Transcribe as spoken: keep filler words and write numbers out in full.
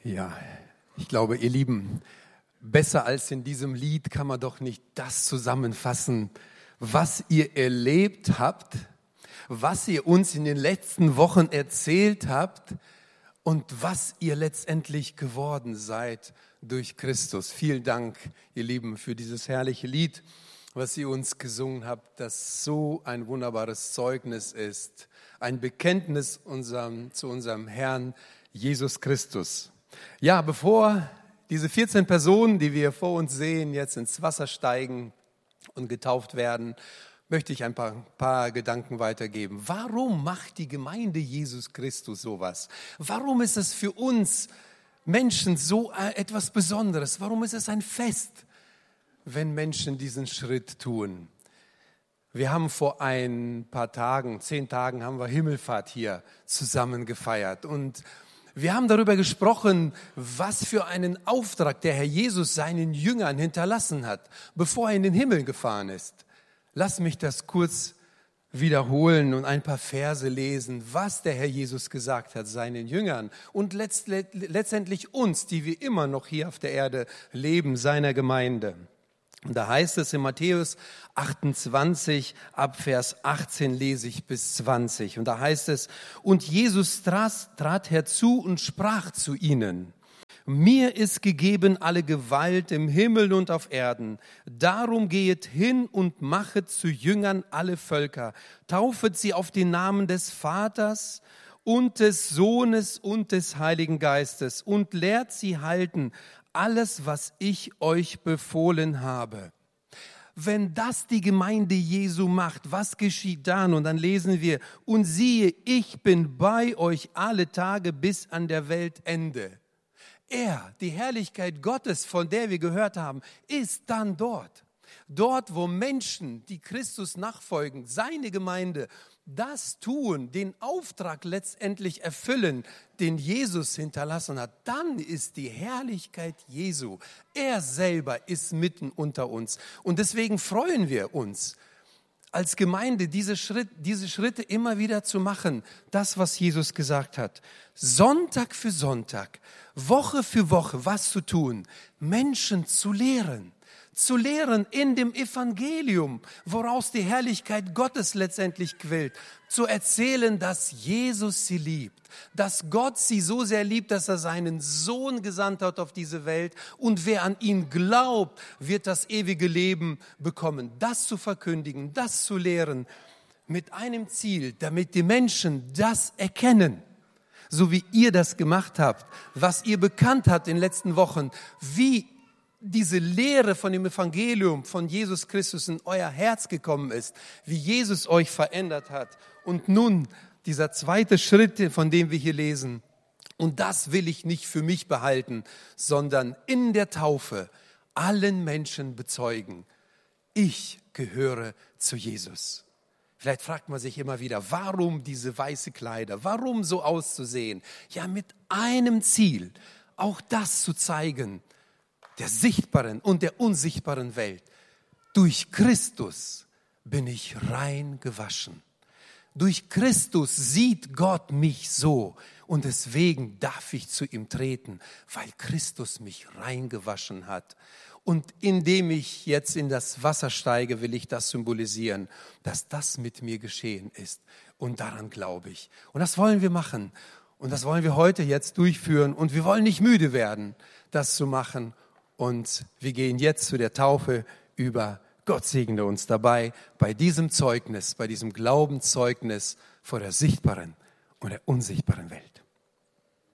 Ja, ich glaube, ihr Lieben, besser als in diesem Lied kann man doch nicht das zusammenfassen, was ihr erlebt habt, was ihr uns in den letzten Wochen erzählt habt und was ihr letztendlich geworden seid durch Christus. Vielen Dank, ihr Lieben, für dieses herrliche Lied, was ihr uns gesungen habt, das so ein wunderbares Zeugnis ist, ein Bekenntnis unserem, zu unserem Herrn Jesus Christus. Ja, bevor diese vierzehn Personen, die wir vor uns sehen, jetzt ins Wasser steigen und getauft werden, möchte ich ein paar, paar Gedanken weitergeben. Warum macht die Gemeinde Jesus Christus sowas? Warum ist es für uns Menschen so etwas Besonderes? Warum ist es ein Fest, wenn Menschen diesen Schritt tun? Wir haben vor ein paar Tagen, zehn Tagen, haben wir Himmelfahrt hier zusammen gefeiert und wir haben darüber gesprochen, was für einen Auftrag der Herr Jesus seinen Jüngern hinterlassen hat, bevor er in den Himmel gefahren ist. Lass mich das kurz wiederholen und ein paar Verse lesen, was der Herr Jesus gesagt hat seinen Jüngern und letztendlich uns, die wir immer noch hier auf der Erde leben, seiner Gemeinde. Und da heißt es in Matthäus achtundzwanzig, ab Vers achtzehn lese ich bis zwanzig. Und da heißt es, und Jesus trat, trat herzu und sprach zu ihnen, mir ist gegeben alle Gewalt im Himmel und auf Erden. Darum gehet hin und machet zu Jüngern alle Völker. Taufet sie auf den Namen des Vaters und des Sohnes und des Heiligen Geistes und lehrt sie halten alles, was ich euch befohlen habe. Wenn das die Gemeinde Jesu macht, was geschieht dann? Und dann lesen wir, und siehe, ich bin bei euch alle Tage bis an der Weltende. Er, die Herrlichkeit Gottes, von der wir gehört haben, ist dann dort. Dort, wo Menschen, die Christus nachfolgen, seine Gemeinde, das tun, den Auftrag letztendlich erfüllen, den Jesus hinterlassen hat, dann ist die Herrlichkeit Jesu. Er selber ist mitten unter uns. Und deswegen freuen wir uns, als Gemeinde diese, Schritt, diese Schritte immer wieder zu machen, das, was Jesus gesagt hat. Sonntag für Sonntag, Woche für Woche, was zu tun, Menschen zu lehren. Zu lehren in dem Evangelium, woraus die Herrlichkeit Gottes letztendlich quillt. Zu erzählen, dass Jesus sie liebt, dass Gott sie so sehr liebt, dass er seinen Sohn gesandt hat auf diese Welt. Und wer an ihn glaubt, wird das ewige Leben bekommen. Das zu verkündigen, das zu lehren, mit einem Ziel, damit die Menschen das erkennen. So wie ihr das gemacht habt, was ihr bekannt habt in den letzten Wochen, wie diese Lehre von dem Evangelium von Jesus Christus in euer Herz gekommen ist, wie Jesus euch verändert hat. Und nun dieser zweite Schritt, von dem wir hier lesen. Und das will ich nicht für mich behalten, sondern in der Taufe allen Menschen bezeugen. Ich gehöre zu Jesus. Vielleicht fragt man sich immer wieder, warum diese weiße Kleider? Warum so auszusehen? Ja, mit einem Ziel, auch das zu zeigen, der sichtbaren und der unsichtbaren Welt. Durch Christus bin ich rein gewaschen. Durch Christus sieht Gott mich so und deswegen darf ich zu ihm treten, weil Christus mich rein gewaschen hat. Und indem ich jetzt in das Wasser steige, will ich das symbolisieren, dass das mit mir geschehen ist. Und daran glaube ich. Und das wollen wir machen. Und das wollen wir heute jetzt durchführen. Und wir wollen nicht müde werden, das zu machen. Und wir gehen jetzt zu der Taufe über. Gott segne uns dabei, bei diesem Zeugnis, bei diesem Glaubenszeugnis vor der sichtbaren und der unsichtbaren Welt.